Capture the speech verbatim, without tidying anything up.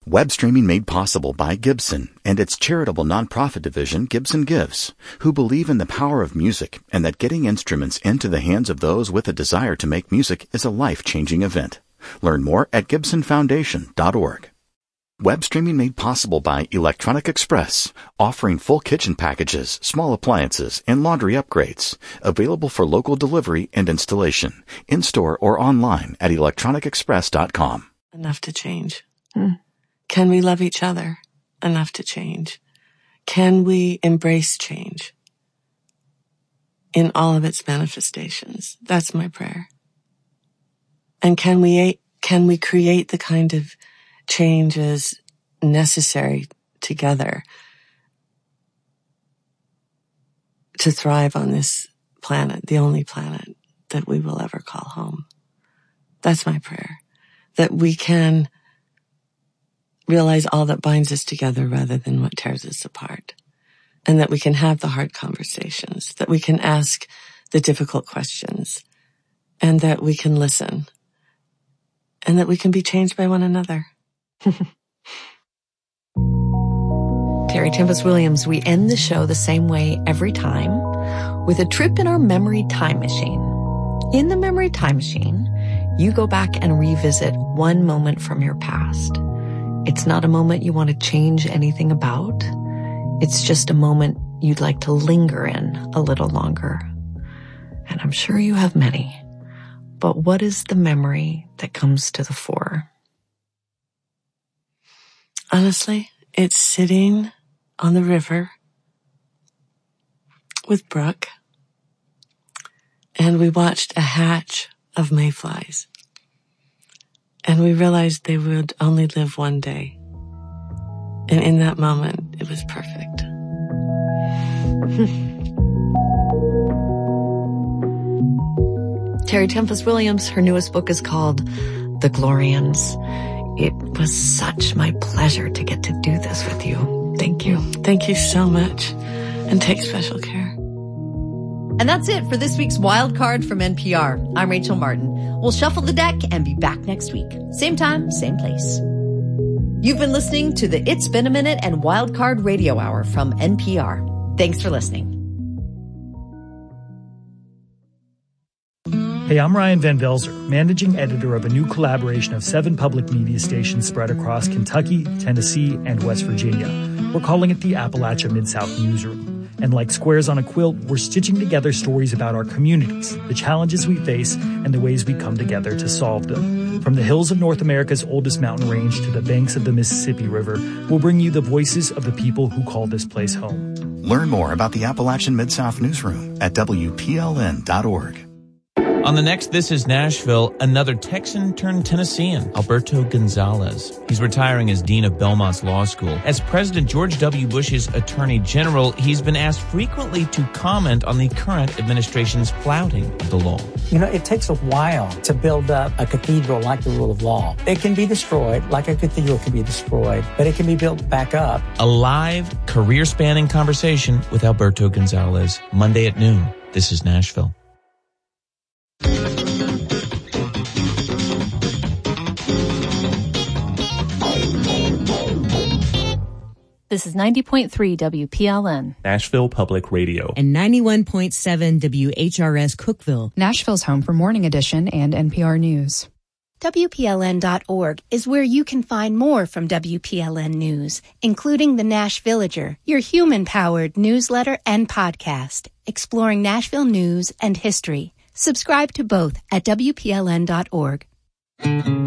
Web streaming made possible by Gibson and its charitable nonprofit division, Gibson Gives, who believe in the power of music and that getting instruments into the hands of those with a desire to make music is a life-changing event. Learn more at gibson foundation dot org. Web streaming made possible by Electronic Express, offering full kitchen packages, small appliances, and laundry upgrades. Available for local delivery and installation, in-store or online at electronic express dot com. Enough to change. Hmm. Can we love each other enough to change? Can we embrace change in all of its manifestations? That's my prayer. And can we, can we create the kind of changes necessary together to thrive on this planet, the only planet that we will ever call home? That's my prayer. That we can realize all that binds us together rather than what tears us apart. And that we can have the hard conversations, that we can ask the difficult questions, and that we can listen, and that we can be changed by one another. Terry Tempest Williams, we end the show the same way every time, with a trip in our memory time machine. In the memory time machine, you go back and revisit one moment from your past. It's not a moment you want to change anything about. It's just a moment you'd like to linger in a little longer. And I'm sure you have many. But what is the memory that comes to the fore? Honestly, it's sitting on the river with Brooke, and we watched a hatch of mayflies. And we realized they would only live one day. And in that moment, it was perfect. Terry Tempest Williams, her newest book is called The Glorians. It was such my pleasure to get to do this with you. Thank you. Thank you so much. And take special care. And that's it for this week's Wild Card from N P R. I'm Rachel Martin. We'll shuffle the deck and be back next week. Same time, same place. You've been listening to the It's Been a Minute and Wild Card Radio Hour from N P R. Thanks for listening. Hey, I'm Ryan Van Velzer, managing editor of a new collaboration of seven public media stations spread across Kentucky, Tennessee, and West Virginia. We're calling it the Appalachia Mid-South Newsroom. And like squares on a quilt, we're stitching together stories about our communities, the challenges we face, and the ways we come together to solve them. From the hills of North America's oldest mountain range to the banks of the Mississippi River, we'll bring you the voices of the people who call this place home. Learn more about the Appalachian Mid-South Newsroom at W P L N dot org. On the next This Is Nashville, another Texan turned Tennessean, Alberto Gonzalez. He's retiring as Dean of Belmont's Law School. As President George W. Bush's Attorney General, he's been asked frequently to comment on the current administration's flouting of the law. You know, it takes a while to build up a cathedral like the rule of law. It can be destroyed, like a cathedral can be destroyed, but it can be built back up. A live, career-spanning conversation with Alberto Gonzalez, Monday at noon. This is Nashville. This is ninety point three W P L N. Nashville Public Radio. And ninety-one point seven W H R S Cookeville. Nashville's home for Morning Edition and N P R News. W P L N dot org is where you can find more from W P L N News, including the Nash Villager, your human-powered newsletter and podcast, exploring Nashville news and history. Subscribe to both at W P L N dot org.